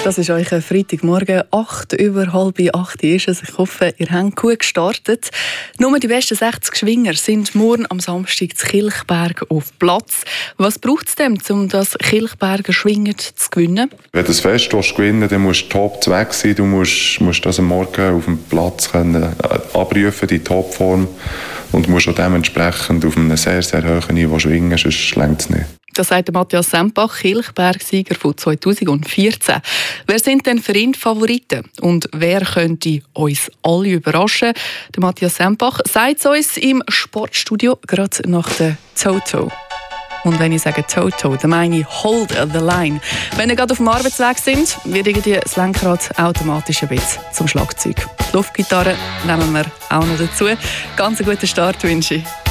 Das ist euch ein Freitagmorgen, 7:08 ist es. Ich hoffe, ihr habt gut gestartet. Nur die besten 60 Schwinger sind morgen am Samstag in Kilchberg auf Platz. Was braucht es denn, um das Kilchberger Schwingen zu gewinnen? Wenn du das Fest gewinnen willst, dann musst du top weg sein. Du musst das am Morgen auf dem Platz abrufen, die Topform. Und musst auch dementsprechend auf einem sehr, sehr hohen Niveau schwingen, sonst reicht es nicht. Das sagt Matthias Sempach, Kilchberg-Sieger von 2014. Wer sind denn für ihn die Favoriten? Und wer könnte uns alle überraschen? Der Matthias Sempach sagt es uns im Sportstudio, gerade nach der Toto. Und wenn ich sage Toto, dann meine ich Hold the Line. Wenn ihr gerade auf dem Arbeitsweg sind, wird irgendwie das Lenkrad automatisch ein bisschen zum Schlagzeug. Die Luftgitarre nehmen wir auch noch dazu. Ganz einen guten Start wünsche ich.